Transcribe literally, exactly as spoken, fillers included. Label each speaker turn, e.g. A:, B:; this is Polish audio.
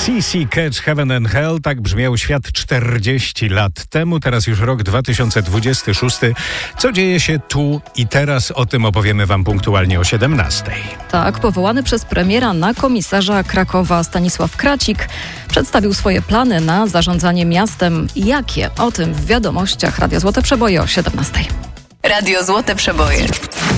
A: C C Catch Heaven and Hell, tak brzmiał świat czterdzieści lat temu, teraz już rok dwa tysiące dwudziesty szósty. Co dzieje się tu i teraz, o tym opowiemy wam punktualnie o siedemnastej.
B: Tak, powołany przez premiera na komisarza Krakowa Stanisław Kracik przedstawił swoje plany na zarządzanie miastem. Jakie? O tym w wiadomościach Radia Złote Przeboje o siedemnastej.
C: Radio Złote Przeboje.